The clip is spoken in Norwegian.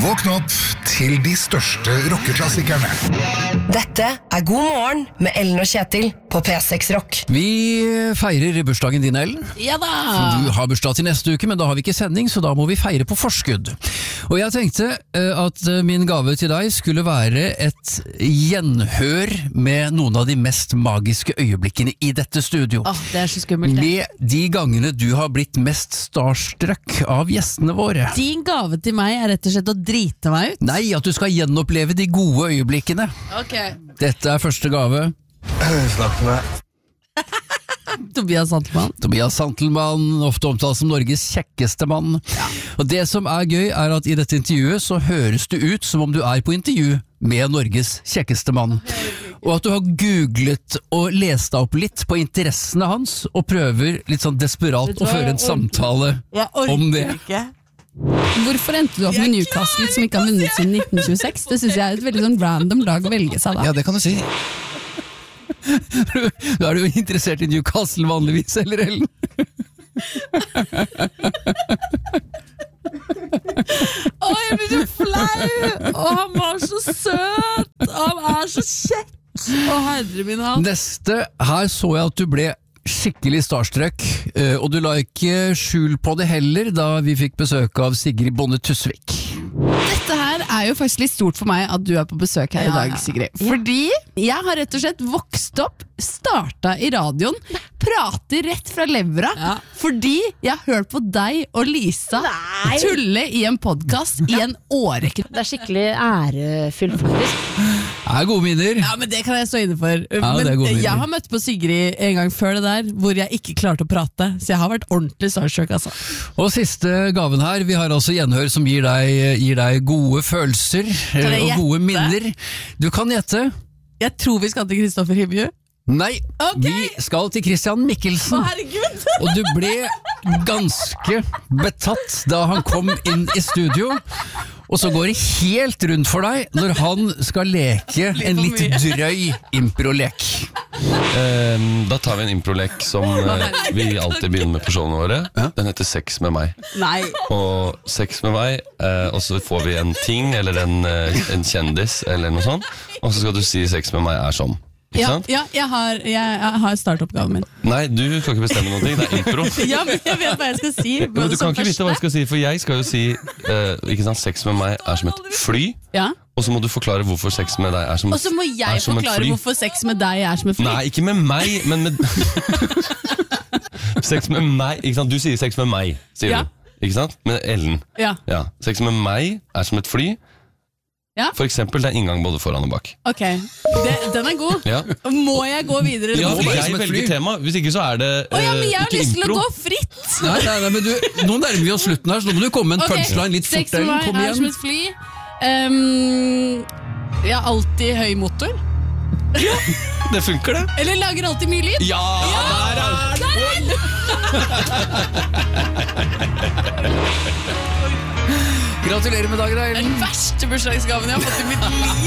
Våkn opp til de største rockeklassikerne. Dette God morgen med Ellen og Kjetil på P6 Rock. Vi feirer bursdagen din, Ellen. Ja da! Du har bursdag til neste uke, men da har vi ikke sending, så da må vi feire på forskudd. Og jeg tenkte at min gave til deg skulle være et gjenhør med noen av de mest magiske øyeblikkene i dette studio. Det så skummelt det. Med de gangene du har blitt mest starstruck av gjestene våre. Din gave til meg rett og slett å drite meg ut? Nei, at du skal gjenoppleve de gode øyeblikkene. Ok. Dette første gave. Snakk med Tobias Santelmann. Tobias Santelmann, ofte omtalt som Norges kjekkeste mann. Ja. Og det som gøy er at i dette intervjuet så høres du ut som om du på intervju med Norges kjekkeste mann. Og at du har googlet og lest deg opp litt på interessene hans, og prøver litt sånn desperat å føre en samtale om det. Ikke. Hvorfor endte du opp med Newcastle som ikke har vunnet siden 1926? Det synes jeg et veldig sånn random lag å velge seg da. Ja, det kan du si. Du jo interessert i Newcastle vanligvis, eller Ellen? Jeg blir så flau! Han var så søt! Han så kjekk! Herre min hatt. Neste, her så jeg at du ble skikkelig starstruck, og du la ikke skjul på det heller da vi fikk besøk av Sigrid Bonde Tusvik. Dette her jo faktisk litt stort for meg at du på besøk her i dag, Sigrid. Fordi jeg har rett og slett vokst opp, starta i radioen, prater rett fra levra, fordi jeg har hørt på deg og Lisa tulle i en podcast i en årrekke. Det skikkelig ærefylt, faktisk. Gode minner. Ja, men det kan jeg stå inne for. Men jeg har møtt på Sigrid en gang før det der, hvor jeg ikke klarte å prate, så jeg har vært ordentlig starstruck, altså. Og siste gaven her, vi har altså gjenhør som gir deg gode følelser og gode minner. Du kan gjette. Jeg tror vi skal til Kristoffer Hivju. Nei, vi skal til Christian Mikkelsen. Herregud! Og du ble ganske betatt da han kom inn i studio. Og så går det helt rundt for deg når han skal leke en litt drøy improlek. Da tar vi en improlek som vi alltid begynner med på showene våre. Den heter Sex med meg. Nei. Og Sex med meg, og så får vi en ting eller en kjendis eller noe sånt. Og så skal du si Sex med meg sånn. Ja, jeg har startoppgaven min. Nei, du kan ikke bestemme noen ting, det impro. Ja, men jeg vet hva jeg skal si. Men du kan ikke vite hva jeg skal si, for jeg skal jo si ikke sant, sex med meg som et fly. Ja. Og så må du forklare hvorfor sex med deg som et fly. Og så må jeg forklare hvorfor sex med deg som et fly. Nei, ikke med meg, men med sex med meg, ikke sant? Du sier sex med meg, sier du. Ikke sant? Med Ellen. Ja. Sex med meg som et fly. Ja. For eksempel, det inngang både foran og bak. Ok, den god. Ja. Må jeg gå videre? Ja, for jeg velger tema. Hvis ikke så det men jeg har ikke lyst til impro. å gå fritt. Nei, men nå nærmer vi oss slutten her, så nå må du komme med en punchline litt fort. Sex med meg som et fly. Jeg har alltid høy motor. Det funker det. Eller lager alltid mye lyd. Ja, Gratulerer med dagen, Ellen. Den verste bursdagsgaven jeg har fått i mitt liv.